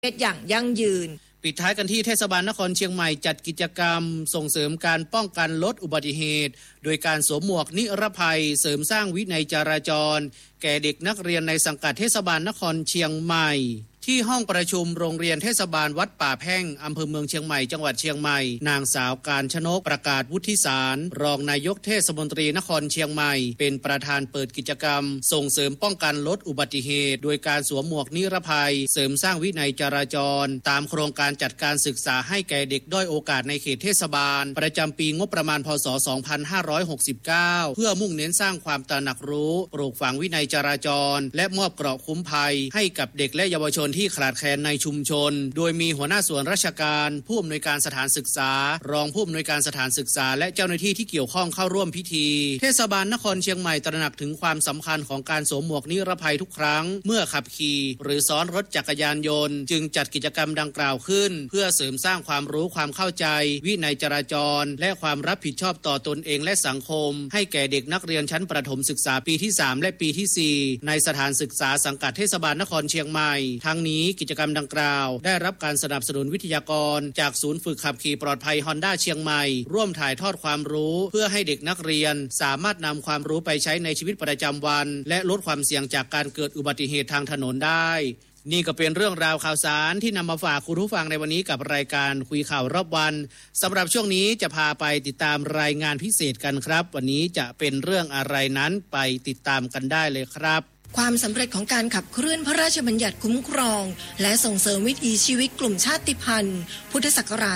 อย่างยั่งยืนปิดท้ายกันที่เทศบาลนครเชียงใหม่จัดกิจกรรมส่งเสริมการป้องกันลดอุบัติเหตุโดยการสวมหมวกนิรภัยเสริมสร้างวินัยจราจรแก่เด็กนักเรียนในสังกัดเทศบาลนครเชียงใหม่ที่ห้องประชุมโรงเรียนเทศบาลวัดป่าแพ่งอำเภอเมืองเชียงใหม่จังหวัดเชียงใหม่นางสาวกาญจนกประกาศวุฒิสารรองนายกเทศมนตรีนครเชียงใหม่เป็นประธานเปิดกิจกรรมส่งเสริมป้องกันลดอุบัติเหตุโดยการสวมหมวกนิรภัยเสริมสร้างวินัยจราจรตามโครงการจัดการศึกษาให้แก่เด็กด้อยโอกาสในเขตเทศบาลประจำปีงบประมาณพ.ศ. 2569เพื่อมุ่งเน้นสร้างความตระหนักรู้ปลูกฝังวินัยจราจรและมอบเกราะคุ้มภัยให้กับเด็กและเยาวชนที่ขาดแคลนในชุมชนโดยมีหัวหน้าส่วนราชการผู้อำนวยการสถานศึกษารองผู้อำนวยการสถานศึกษาและเจ้าหน้าที่ที่เกี่ยวข้องเข้าร่วมพิธีเทศบาลนครเชียงใหม่ตระหนักถึงความสำคัญของการสวมหมวกนิรภัยทุกครั้งเมื่อขับขี่หรือซ้อนรถจักรยานยนต์จึงจัดกิจกรรมดังกล่าวขึ้นเพื่อเสริมสร้างความรู้ความเข้าใจวินัยจราจรและความรับผิดชอบต่อตนเองและสังคมให้แก่เด็กนักเรียนชั้นประถมศึกษาปีที่3และปีที่4ในสถานศึกษาสังกัดเทศบาลนครเชียงใหม่ทั้งนี้กิจกรรมดังกล่าวได้รับการสนับสนุนวิทยากรจากศูนย์ฝึกขับขี่ปลอดภัย Honda เชียงใหม่ร่วมถ่ายทอดความรู้เพื่อให้เด็กนักเรียนสามารถนำความรู้ไปใช้ในชีวิตประจำวันและลดความเสี่ยงจากการเกิดอุบัติเหตุทางถนนได้นี่ก็เป็นเรื่องราวข่าวสารที่นำมาฝากคุณผู้ฟังในวันนี้กับรายการคุยข่าวรอบวันสำหรับช่วงนี้จะพาไปติดตามรายงานพิเศษกันครับวันนี้จะเป็นเรื่องอะไรนั้นไปติดตามกันได้เลยครับความสำเร็จของการขับเคลื่อนพระราชบัญญัติคุ้มครองและส่งเสริมวิถีชีวิตกลุ่มชาติพันธุ์พุทธศักราช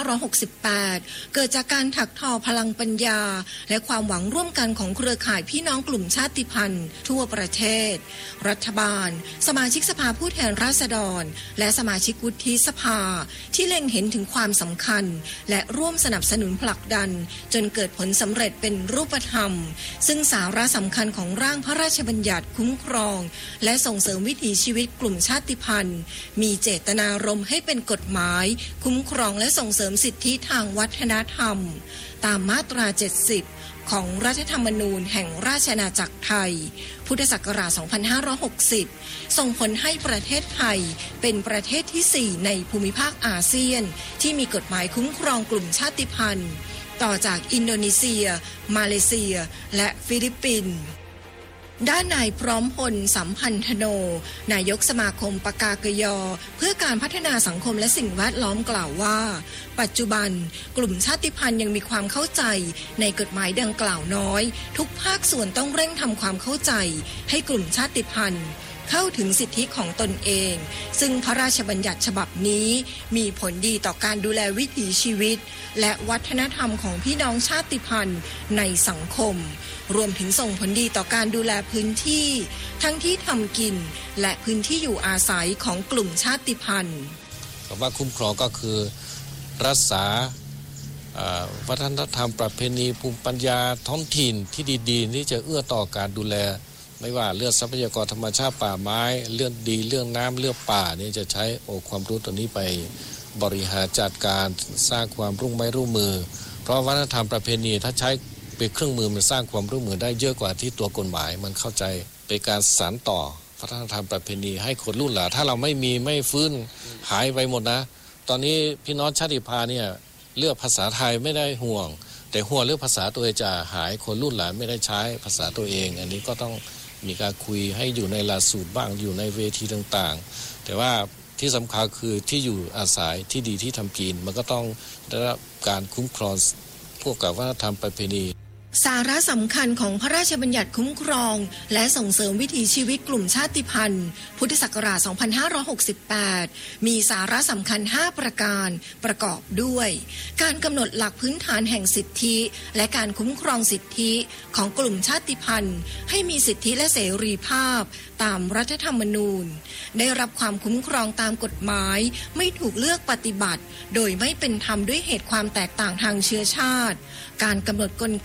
2568 เกิดจากการถักทอพลังปัญญาและความหวังร่วมกันของเครือข่ายพี่น้องกลุ่มชาติพันธุ์ทั่วประเทศรัฐบาลสมาชิกสภาผู้แทนราษฎรและสมาชิกวุฒิสภาที่เล็งเห็นถึงความสำคัญและร่วมสนับสนุนผลักดันจนเกิดผลสำเร็จเป็นรูปธรรมซึ่งสาระสำคัญของร่างพระราชบัญญัติคุ้มครองและส่งเสริมวิถีชีวิตกลุ่มชาติพันธุ์มีเจตนารมณ์ให้เป็นกฎหมายคุ้มครองและส่งเสริมสิทธิทางวัฒนธรรมตามมาตรา 70 ของรัฐธรรมนูญแห่งราชอาณาจักรไทยพุทธศักราช 2560 ส่งผลให้ประเทศไทยเป็นประเทศที่ 4 ในภูมิภาคอาเซียนที่มีกฎหมายคุ้มครองกลุ่มชาติพันธุ์ต่อจากอินโดนีเซียมาเลเซียและฟิลิปปินส์ด้านนายพร้อมพลสัมพันธโนนายกสมาคมปกากยเพื่อการพัฒนาสังคมและสิ่งแวดล้อมกล่าวว่าปัจจุบันกลุ่มชาติพันธุ์ยังมีความเข้าใจในกฎหมายดังกล่าวน้อยทุกภาคส่วนต้องเร่งทำความเข้าใจให้กลุ่มชาติพันธุ์เข้าถึงสิทธิของตนเองซึ่งพระราชบัญญัติฉบับนี้มีผลดีต่อการดูแลวิถีชีวิตและวัฒนธรรมของพี่น้องชาติพันธุ์ในสังคมรวมถึงส่งผลดีต่อการดูแลพื้นที่ทั้งที่ทำกินและพื้นที่อยู่อาศัยของกลุ่มชาติพันธุ์คำว่าคุ้มครองก็คือรักษาวัฒนธรรมประเพณีภูมิปัญญาท้องถิ่นที่ดีๆที่จะเอื้อต่อการดูแลไม่ว่าเรื่องทรัพยากรธรรมชาติป่าไม้เรื่องดีเรื่องน้ำเรื่องป่านี่จะใช้ความรู้ตัวนี้ไปบริหารจัดการสร้างความร่วมไม้ร่วมมือเพราะวัฒนธรรมประเพณีถ้าใช้เป็นเครื่องมือมันสร้างความร่วมมือได้เยอะกว่าที่ตัวกฎหมายมันเข้าใจเป็นการสานต่อวัฒนธรรมประเพณีให้คนรุ่นหลังถ้าเราไม่ฟื้นหายไปหมดนะตอนนี้พี่น้องชาติพันธุ์เนี่ยเลือกภาษาไทยไม่ได้ห่วงแต่ห่วงเรื่องภาษาตัวเองจะหายคนรุ่นหลังไม่ได้ใช้ภาษาตัวเองอันนี้ก็ต้องมีการคุยให้อยู่ในหลักสูตรบ้างอยู่ในเวทีต่างๆแต่ว่าที่สำคัญคือที่อยู่อาศัยที่ดีที่ทำกินมันก็ต้องได้รับการคุ้มครองพวกกับวัฒนธรรมประเพณีสาระสำคัญของพระราชบัญญัติคุ้มครองและส่งเสริมวิถีชีวิตกลุ่มชาติพันธุ์พุทธศักราช 2568 มีสาระสำคัญ 5 ประการประกอบด้วยการกำหนดหลักพื้นฐานแห่งสิทธิและการคุ้มครองสิทธิของกลุ่มชาติพันธุ์ให้มีสิทธิและเสรีภาพตามรัฐธรรมนูญได้รับความคุ้มครองตามกฎหมายไม่ถูกเลือกปฏิบัติโดยไม่เป็นธรรมด้วยเหตุความแตกต่างทางเชื้อชาติการกำหนดกลไกการ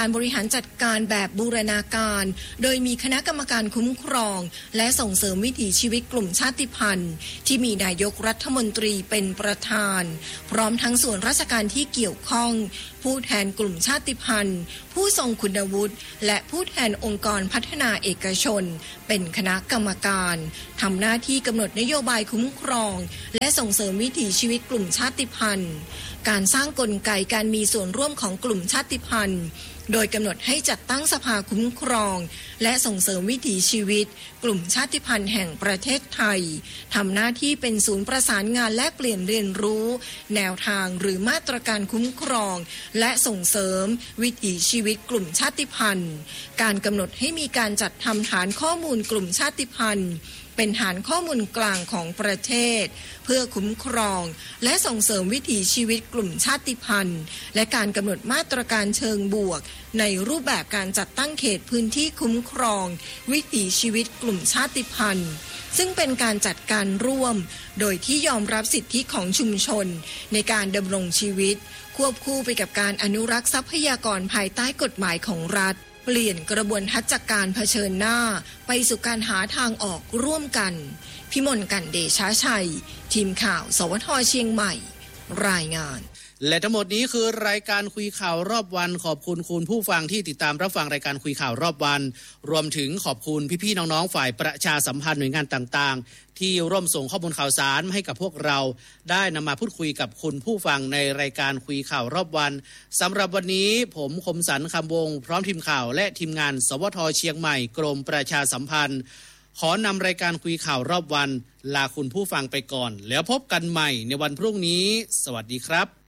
บริหารจัดการแบบบูรณาการโดยมีคณะกรรมการคุ้มครองและส่งเสริมวิถีชีวิตกลุ่มชาติพันธุ์ที่มีนายกรัฐมนตรีเป็นประธานพร้อมทั้งส่วนราชการที่เกี่ยวข้องผู้แทนกลุ่มชาติพันธุ์ผู้ทรงคุณวุฒิและผู้แทนองค์กรพัฒนาเอกชนเป็นคณะกรรมการทำหน้าที่กำหนดนโยบายคุ้มครองและส่งเสริมวิถีชีวิตกลุ่มชาติพันธุ์การสร้างกลไกการมีส่วนร่วมของกลุ่มชาติพันธุ์โดยกำหนดให้จัดตั้งสภาคุ้มครองและส่งเสริมวิถีชีวิตกลุ่มชาติพันธุ์แห่งประเทศไทยทำหน้าที่เป็นศูนย์ประสานงานและเปลี่ยนเรียนรู้แนวทางหรือมาตรการคุ้มครองและส่งเสริมวิถีชีวิตกลุ่มชาติพันธุ์การกำหนดให้มีการจัดทำฐานข้อมูลกลุ่มชาติพันธุ์เป็นฐานข้อมูลกลางของประเทศเพื่อคุ้มครองและส่งเสริมวิถีชีวิตกลุ่มชาติพันธุ์และการกำหนดมาตรการเชิงบวกในรูปแบบการจัดตั้งเขตพื้นที่คุ้มครองวิถีชีวิตกลุ่มชาติพันธุ์ซึ่งเป็นการจัดการร่วมโดยที่ยอมรับสิทธิของชุมชนในการดำรงชีวิตควบคู่ไปกับการอนุรักษ์ทรัพยากรภายใต้กฎหมายของรัฐเปลี่ยนกระบวนทัศน์จากการเผชิญหน้าไปสู่การหาทางออกร่วมกันพิมลกันเดชาชัยทีมข่าวสวทเชียงใหม่รายงานและทั้งหมดนี้คือรายการคุยข่าวรอบวันขอบคุณคุณผู้ฟังที่ติดตามรับฟังรายการคุยข่าวรอบวันรวมถึงขอบคุณพี่ๆน้องๆฝ่ายประชาสัมพันธ์หน่วยงานต่างๆที่ร่วมส่งข้อมูลข่าวสารให้กับพวกเราได้นำมาพูดคุยกับคุณผู้ฟังในรายการคุยข่าวรอบวันสำหรับวันนี้ผมคมสันต์คำวงพร้อมทีมข่าวและทีมงานสวทเชียงใหม่กรมประชาสัมพันธ์ขอนำรายการคุยข่าวรอบวันลาคุณผู้ฟังไปก่อนแล้วพบกันใหม่ในวันพรุ่งนี้สวัสดีครับ